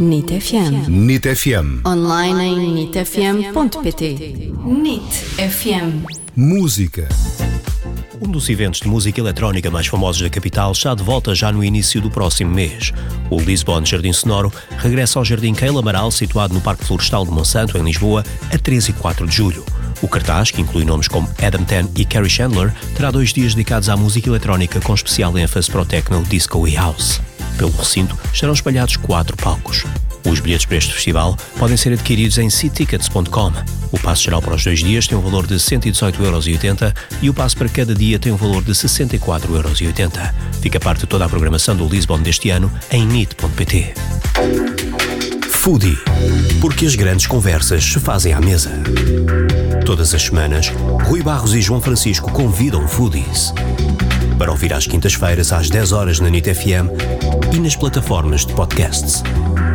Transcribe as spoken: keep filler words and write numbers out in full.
N I T F M. N I T F M. Online em nit f m ponto p t. N I T F M. Música. Um dos eventos de música eletrónica mais famosos da capital está de volta já no início do próximo mês. O Lisbon Jardim Sonoro regressa ao Jardim Keila Amaral, situado no Parque Florestal de Monsanto, em Lisboa, a três e quatro de julho. O cartaz, que inclui nomes como Adam Ten e Carrie Chandler, terá dois dias dedicados à música eletrónica com especial ênfase para o techno, disco e house. Pelo recinto estarão espalhados quatro palcos. Os bilhetes para este festival podem ser adquiridos em c tickets ponto com. O passe geral para os dois dias tem um valor de cento e dezoito euros e oitenta e o passe para cada dia tem um valor de sessenta e quatro euros e oitenta. Fica parte de toda a programação do Lisbon deste ano em n i t ponto p t. Foodie, porque as grandes conversas se fazem à mesa. Todas as semanas, Rui Barros e João Francisco convidam foodies para ouvir às quintas-feiras às dez horas na N I T F M e nas plataformas de podcasts.